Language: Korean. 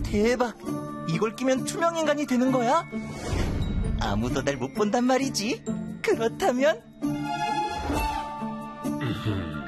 대박! 이걸 끼면 투명인간이 되는 거야? 아무도 날 못 본단 말이지. 그렇다면